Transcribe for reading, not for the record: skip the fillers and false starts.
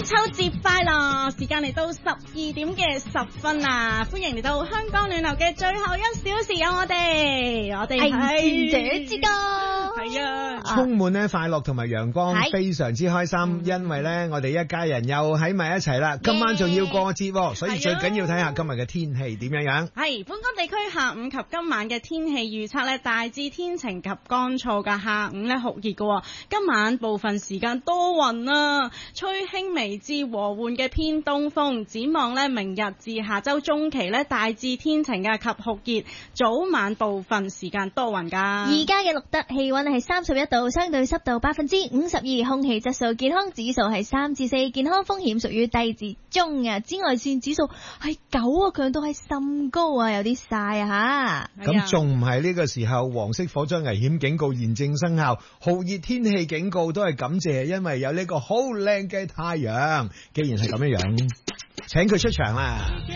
秋節快樂！時間嚟到12點嘅10分啦，歡迎嚟到香港暖流嘅最後1小時，有我哋係賢者之歌， 係啊， 充滿咧快樂同埋陽光，非常之開心，因為咧我哋一家人又喺埋一齊啦。今晚仲要過節，所以最緊要睇下今日嘅天氣點樣樣。 係本港地區下午及今晚嘅天氣預測咧，大致天晴及乾燥㗎，下午咧酷熱㗎，今晚部分時間多雲啊，吹輕微至和緩嘅偏東風。展望咧，明日至下周中期咧，大致天晴嘅及酷熱，早晚部分時間多雲㗎。 而家嘅錄得氣溫係31度，相對濕度52%，空氣質素健康指數係3至4，健康風險屬於低至中啊。紫外線指數係9啊，強度係甚高啊，有啲曬啊吓。 咁仲唔係呢個時候，黃色火災危險警告現正生效，酷熱天氣警告都係感謝，因為有呢個好靚嘅太陽。既然係咁樣，請佢出場啦。